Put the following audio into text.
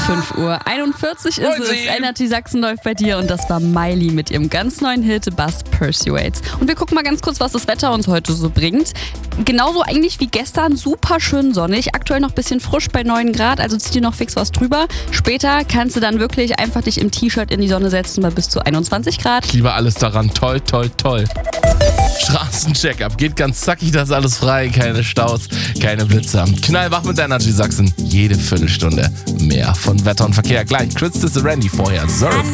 5:41 ist es. Energy Sachsen läuft bei dir und das war Miley mit ihrem ganz neuen Hit Buzz Persuades. Und wir gucken mal ganz kurz, was das Wetter uns heute so bringt. Genauso eigentlich wie gestern, super schön sonnig. Aktuell noch ein bisschen frisch bei 9 Grad, also zieh dir noch fix was drüber. Später kannst du dann wirklich einfach dich im T-Shirt in die Sonne setzen bei bis zu 21 Grad. Ich liebe alles daran. Toll, toll, toll. Straßencheck-up. Geht ganz zackig, das ist alles frei. Keine Staus, keine Blitzer. Knallwach mit Energy Sachsen. Jede Viertelstunde mehr von Wetter und Verkehr. Gleich Chris the Randy vorher. Surf.